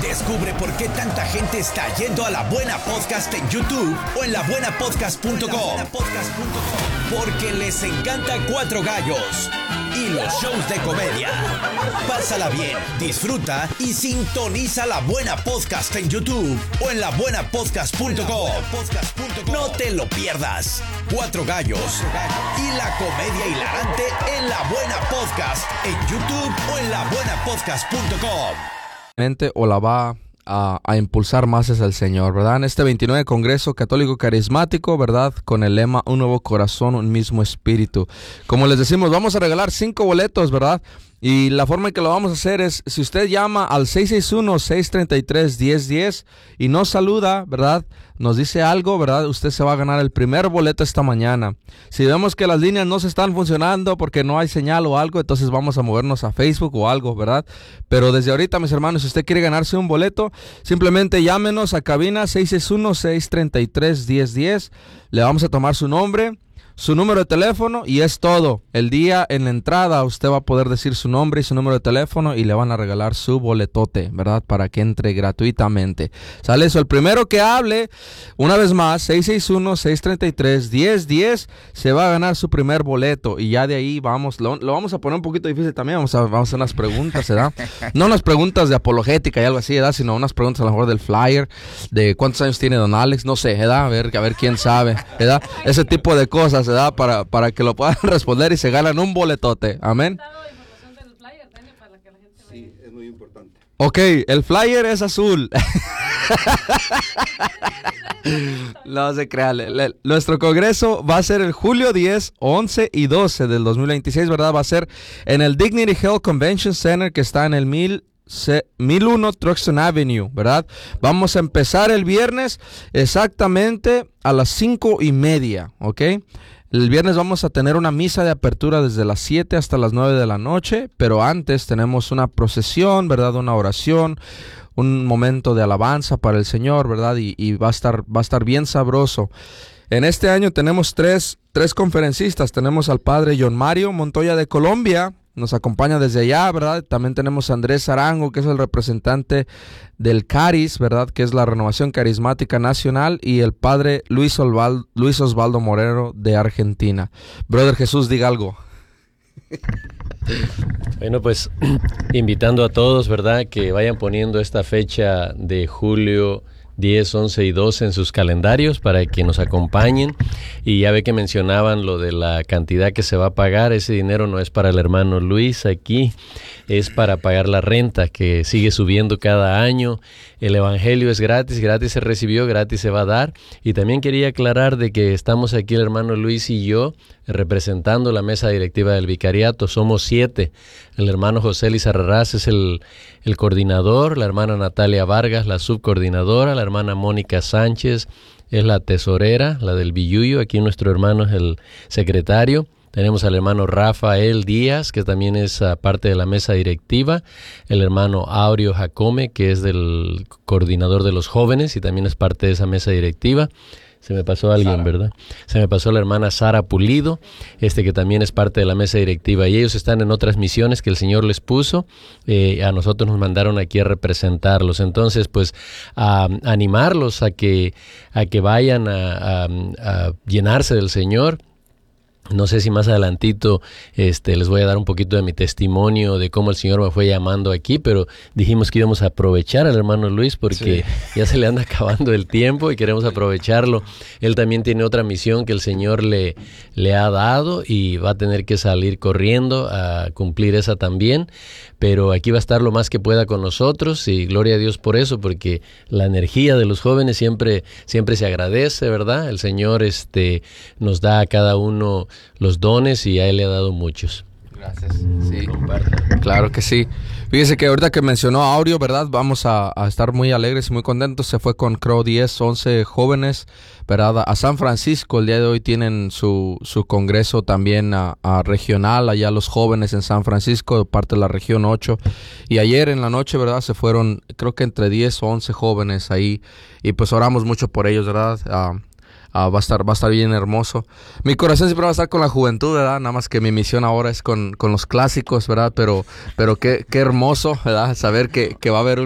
Descubre por qué tanta gente está yendo a La Buena Podcast en YouTube o en labuenapodcast.com. Porque les encanta Cuatro Gallos y los shows de comedia. Pásala bien, disfruta y sintoniza La Buena Podcast en YouTube o en labuenapodcast.com. No te lo pierdas. Cuatro Gallos y la comedia hilarante en La Buena Podcast en YouTube o en labuenapodcast.com. O la va a impulsar más es el Señor, ¿verdad? En este 29 Congreso Católico Carismático, ¿verdad? Con el lema Un nuevo corazón, un mismo espíritu. Como les decimos, vamos a regalar 5 boletos, ¿verdad? Y la forma en que lo vamos a hacer es, si usted llama al 661-633-1010 y nos saluda, ¿verdad? Nos dice algo, ¿verdad? Usted se va a ganar el primer boleto esta mañana. Si vemos que las líneas no se están funcionando porque no hay señal o algo, entonces vamos a movernos a Facebook o algo, ¿verdad? Pero desde ahorita, mis hermanos, si usted quiere ganarse un boleto, simplemente llámenos a cabina 661-633-1010. Le vamos a tomar su nombre, su número de teléfono y es todo. El día en la entrada usted va a poder decir su nombre y su número de teléfono y le van a regalar su boletote, ¿verdad? Para que entre gratuitamente. ¿Sale eso? El primero que hable, una vez más, 661-633-1010, se va a ganar su primer boleto y ya de ahí vamos, lo vamos a poner un poquito difícil también, vamos a hacer unas preguntas, ¿verdad? No unas preguntas de apologética y algo así, ¿verdad? Sino unas preguntas a lo mejor del flyer, de cuántos años tiene don Alex, no sé, ¿verdad? A ver quién sabe, ¿verdad? Ese tipo de cosas, ¿verdad? Para que lo puedan responder y se ganan un boletote. Amén. Sí, es muy importante. Ok, el flyer es azul. No se crea. Nuestro congreso va a ser el julio 10, 11 y 12 del 2026, ¿verdad? Va a ser en el Dignity Health Convention Center que está en el 1001 Truxton Avenue, ¿verdad? Vamos a empezar el viernes exactamente a las 5:30, ¿ok? El viernes vamos a tener una misa de apertura desde las 7 hasta las 9 de la noche, pero antes tenemos una procesión, ¿verdad? Una oración, un momento de alabanza para el Señor, ¿verdad? Y va a estar bien sabroso. En este año tenemos tres conferencistas. Tenemos al padre John Mario Montoya de Colombia, nos acompaña desde allá, ¿verdad? También tenemos a Andrés Arango, que es el representante del Caris, ¿verdad? Que es la Renovación Carismática Nacional, y el padre Luis Osvaldo Moreno de Argentina. Brother Jesús, diga algo. Bueno, pues invitando a todos, ¿verdad? Que vayan poniendo esta fecha de julio 10, 11 y 12 en sus calendarios para que nos acompañen. Y ya ve que mencionaban lo de la cantidad que se va a pagar. Ese dinero no es para el hermano Luis aquí, es para pagar la renta que sigue subiendo cada año. El evangelio es gratis, gratis se recibió, gratis se va a dar. Y también quería aclarar de que estamos aquí el hermano Luis y yo representando la mesa directiva del vicariato. Somos 7. El hermano José Lizarrarás es el coordinador, la hermana Natalia Vargas, la subcoordinadora, la hermana Mónica Sánchez es la tesorera, la del Billuyo. Aquí nuestro hermano es el secretario. Tenemos al hermano Rafael Díaz, que también es parte de la mesa directiva. El hermano Aureo Jacome, que es del coordinador de los jóvenes y también es parte de esa mesa directiva. Se me pasó alguien, Sara, ¿verdad? Se me pasó la hermana Sara Pulido, que también es parte de la mesa directiva. Y ellos están en otras misiones que el Señor les puso. A nosotros nos mandaron aquí a representarlos. Entonces, pues, a animarlos a que vayan a llenarse del Señor. No sé si más adelantito les voy a dar un poquito de mi testimonio de cómo el Señor me fue llamando aquí, pero dijimos que íbamos a aprovechar al hermano Luis porque ya se le anda acabando el tiempo y queremos aprovecharlo. Él también tiene otra misión que el Señor le ha dado y va a tener que salir corriendo a cumplir esa también, pero aquí va a estar lo más que pueda con nosotros y gloria a Dios por eso, porque la energía de los jóvenes siempre se agradece, ¿verdad? El Señor nos da a cada uno los dones y a Él le ha dado muchos. Gracias. Sí, claro que sí. Fíjese que ahorita que mencionó a Aureo, ¿verdad? Vamos a estar muy alegres y muy contentos. Se fue con, creo, 10, 11 jóvenes, ¿verdad? A San Francisco. El día de hoy tienen su congreso también a regional, allá los jóvenes en San Francisco, parte de la región 8. Y ayer en la noche, ¿verdad? Se fueron, creo que entre 10 o 11 jóvenes ahí. Y pues oramos mucho por ellos, ¿verdad? Va a estar bien hermoso. Mi corazón siempre va a estar con la juventud, ¿verdad? Nada más que mi misión ahora es con los clásicos, ¿verdad? Pero qué hermoso, ¿verdad? Saber que va a haber